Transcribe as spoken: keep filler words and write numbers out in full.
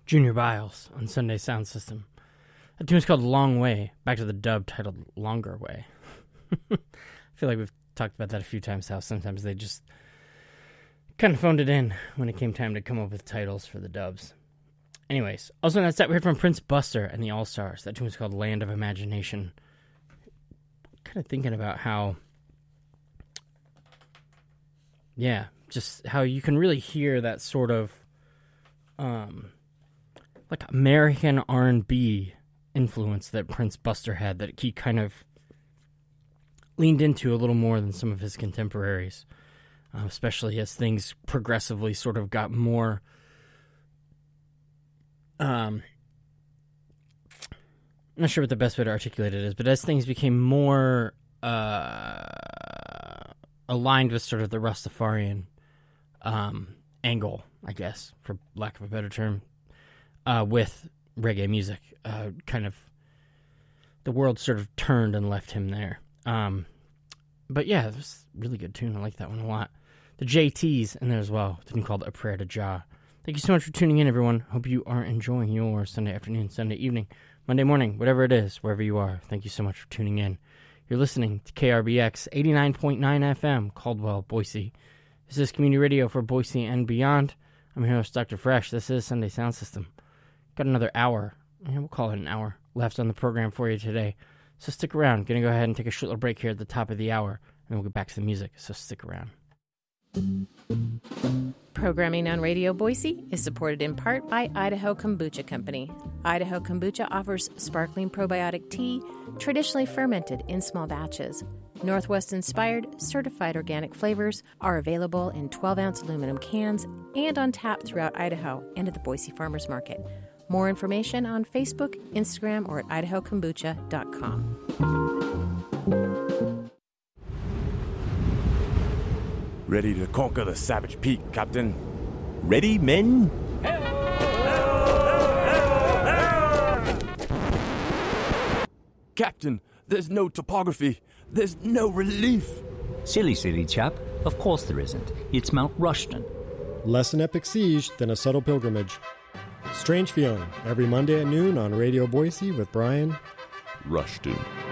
Junior Biles on Sunday Sound System. That tune is called Long Way, back to the dub titled Longer Way. I feel like we've talked about that a few times, how sometimes they just kind of phoned it in when it came time to come up with titles for the dubs. Anyways, also in that set we heard from Prince Buster and the All-Stars. That tune is called Land of Imagination. Kind of thinking about how, yeah, just how you can really hear that sort of, um, like American R and B influence that Prince Buster had, that he kind of leaned into a little more than some of his contemporaries, uh, especially as things progressively sort of got more, um, I'm not sure what the best way to articulate it is, but as things became more uh, aligned with sort of the Rastafarian um, angle, I guess, for lack of a better term, uh, with reggae music, uh, kind of the world sort of turned and left him there. Um, but yeah, it was a really good tune. I like that one a lot. The J Ts in there as well, a tune called A Prayer to Jah. Thank you so much for tuning in, everyone. Hope you are enjoying your Sunday afternoon, Sunday evening, Monday morning, whatever it is, wherever you are. Thank you so much for tuning in. You're listening to K R B X eighty-nine point nine F M, Caldwell, Boise. This is community radio for Boise and beyond. I'm your host, Doctor Fresh. This is Sunday Sound System. Got another hour, yeah, we'll call it an hour, left on the program for you today. So stick around. Going to go ahead and take a short little break here at the top of the hour, and then we'll get back to the music, so stick around. Programming on Radio Boise is supported in part by Idaho Kombucha Company. Idaho Kombucha offers sparkling probiotic tea, traditionally fermented in small batches. Northwest-inspired, certified organic flavors are available in twelve-ounce aluminum cans and on tap throughout Idaho and at the Boise Farmers Market. More information on Facebook, Instagram, or at idaho kombucha dot com. Ready to conquer the Savage Peak, Captain? Ready, men? Captain, there's no topography. There's no relief. Silly, silly chap. Of course there isn't. It's Mount Rushton. Less an epic siege than a subtle pilgrimage. Strange Feeling, every Monday at noon on Radio Boise with Brian Rushton.